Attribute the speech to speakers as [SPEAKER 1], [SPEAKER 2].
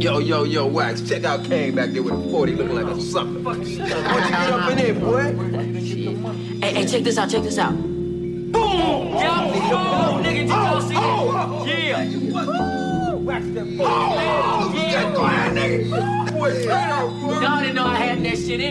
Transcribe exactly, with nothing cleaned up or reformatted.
[SPEAKER 1] Yo, yo, yo, Wax, check out Kane back there with a forty looking like a sucker. What you get up in there, boy?
[SPEAKER 2] Hey, hey, check this out, check this out.
[SPEAKER 3] Boom! Yeah, oh, nigga, did y'all see that? Yeah.
[SPEAKER 1] Wax that boy. Oh, yeah, go ahead, nigga. Boy, straight up, boy.
[SPEAKER 3] Y'all didn't know I had that shit in